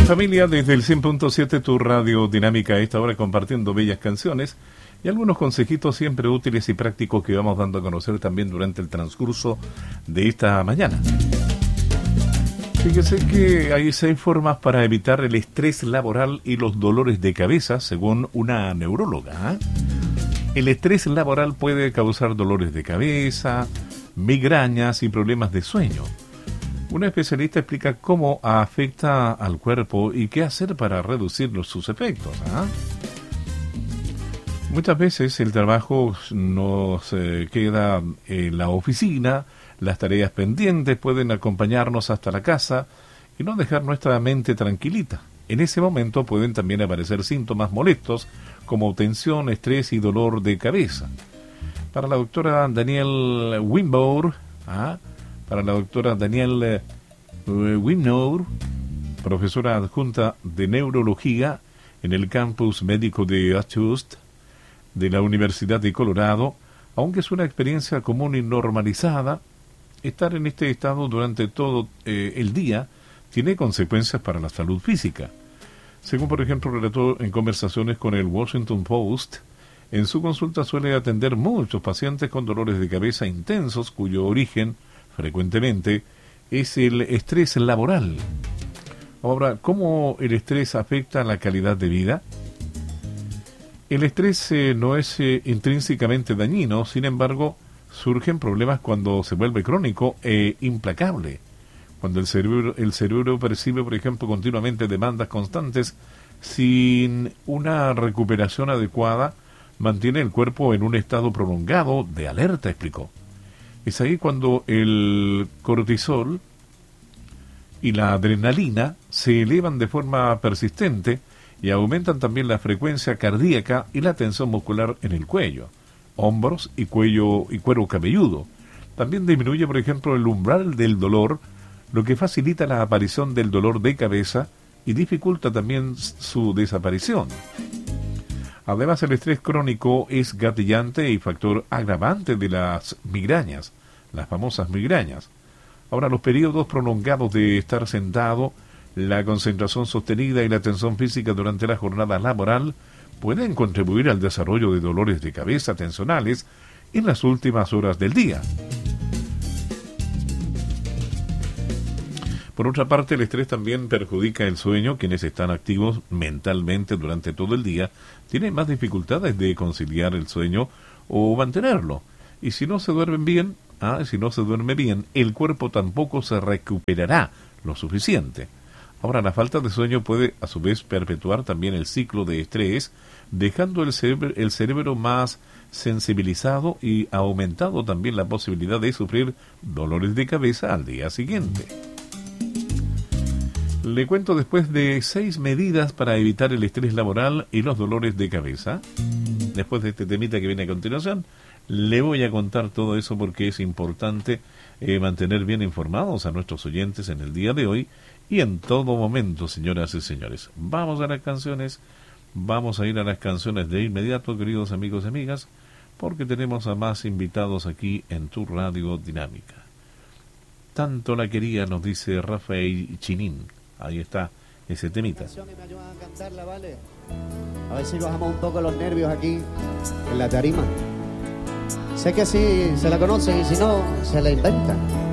Familia, desde el 100.7 tu radio dinámica a esta hora, compartiendo bellas canciones y algunos consejitos siempre útiles y prácticos que vamos dando a conocer también durante el transcurso de esta mañana. Fíjese que hay 6 formas para evitar el estrés laboral y los dolores de cabeza, según una neuróloga. El estrés laboral puede causar dolores de cabeza, migrañas y problemas de sueño. Una especialista explica cómo afecta al cuerpo y qué hacer para reducir sus efectos. Muchas veces el trabajo nos queda en la oficina, las tareas pendientes pueden acompañarnos hasta la casa y no dejar nuestra mente tranquilita. En ese momento pueden también aparecer síntomas molestos como tensión, estrés y dolor de cabeza. Para la doctora Danielle Winbourg, profesora adjunta de neurología en el campus médico de Ashust de la Universidad de Colorado, aunque es una experiencia común y normalizada, estar en este estado durante todo el día tiene consecuencias para la salud física. Según, por ejemplo, relató en conversaciones con el Washington Post, en su consulta suele atender muchos pacientes con dolores de cabeza intensos cuyo origen, frecuentemente, es el estrés laboral. Ahora, ¿cómo el estrés afecta a la calidad de vida? El estrés no es intrínsecamente dañino, sin embargo, surgen problemas cuando se vuelve crónico e implacable. Cuando el cerebro percibe, por ejemplo, continuamente demandas constantes sin una recuperación adecuada, mantiene el cuerpo en un estado prolongado de alerta, explicó. Es ahí cuando el cortisol y la adrenalina se elevan de forma persistente y aumentan también la frecuencia cardíaca y la tensión muscular en el cuello, hombros y cuello y cuero cabelludo. También disminuye, por ejemplo, el umbral del dolor, lo que facilita la aparición del dolor de cabeza y dificulta también su desaparición. Además, el estrés crónico es gatillante y factor agravante de las migrañas, las famosas migrañas. Ahora, los periodos prolongados de estar sentado, la concentración sostenida y la tensión física durante la jornada laboral pueden contribuir al desarrollo de dolores de cabeza tensionales en las últimas horas del día. Por otra parte, el estrés también perjudica el sueño. Quienes están activos mentalmente durante todo el día tienen más dificultades de conciliar el sueño o mantenerlo. Y si no se duerme bien, el cuerpo tampoco se recuperará lo suficiente. Ahora, la falta de sueño puede a su vez perpetuar también el ciclo de estrés, dejando el cerebro más sensibilizado y aumentando también la posibilidad de sufrir dolores de cabeza al día siguiente. Le cuento después de 6 medidas para evitar el estrés laboral y los dolores de cabeza. Después de este temita que viene a continuación, le voy a contar todo eso porque es importante mantener bien informados a nuestros oyentes en el día de hoy y en todo momento, señoras y señores. Vamos a las canciones, vamos a ir a las canciones de inmediato, queridos amigos y amigas, porque tenemos a más invitados aquí en tu radio dinámica. Tanto la quería, nos dice Rafael Chinín. Ahí está ese temita. Me ayudan a cantarla, ¿vale? A ver si bajamos un poco los nervios aquí en la tarima. Sé que sí se la conocen y si no, se la inventan.